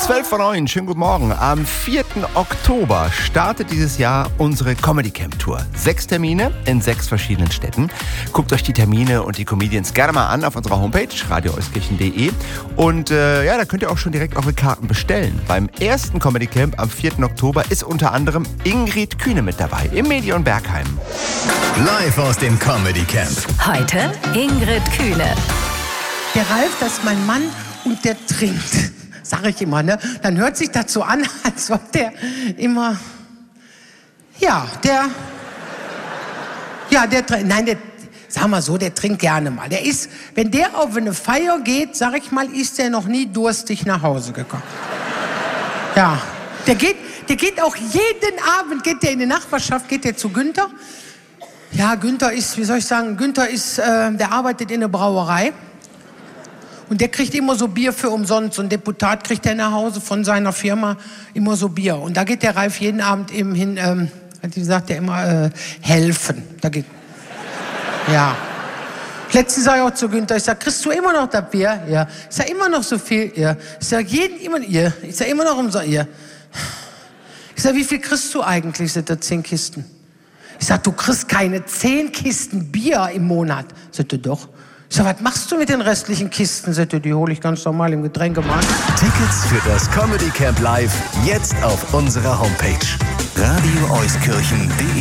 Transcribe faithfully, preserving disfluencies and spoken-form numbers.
zwölf vor neun, schönen guten Morgen. Am vierten Oktober startet dieses Jahr unsere Comedy Camp Tour. Sechs Termine in sechs verschiedenen Städten. Guckt euch die Termine und die Comedians gerne mal an auf unserer Homepage radio euskirchen punkt de. Und äh, ja, da könnt ihr auch schon direkt eure Karten bestellen. Beim ersten Comedy Camp am vierten Oktober ist unter anderem Ingrid Kühne mit dabei im Medion Bergheim. Live aus dem Comedy Camp. Heute Ingrid Kühne. Der Ralf, das ist mein Mann und der trinkt, sage ich immer, ne? Dann hört sich das so an, als ob der immer, ja, der, ja, der trinkt, nein, der, sag mal so, der trinkt gerne mal. Der ist, wenn der auf eine Feier geht, sag ich mal, ist der noch nie durstig nach Hause gekommen. Ja, der geht, der geht auch jeden Abend, geht der in die Nachbarschaft, geht der zu Günther. Ja, Günther ist, wie soll ich sagen, Günther ist, äh, der arbeitet in der Brauerei. Und der kriegt immer so Bier für umsonst. So ein Deputat kriegt er nach Hause von seiner Firma immer so Bier. Und da geht der Ralf jeden Abend eben hin, ähm, wie sagt er immer, äh, helfen. Da geht, ja. Letztens sag ich auch zu Günther, ich sag, kriegst du immer noch das Bier? Ja. Ich sag, immer noch so viel? Ja. Ich sag, jeden immer, ja. Ich sag, immer noch umsonst? Ja. Ich sag, wie viel kriegst du eigentlich? Sind das zehn Kisten? Ich sag, du kriegst keine zehn Kisten Bier im Monat. Sagt er, doch. Ich sag, was machst du mit den restlichen Kisten? Sagt er, die hole ich ganz normal im Getränkemarkt. Tickets für das Comedy Camp Live jetzt auf unserer Homepage radio euskirchen punkt de.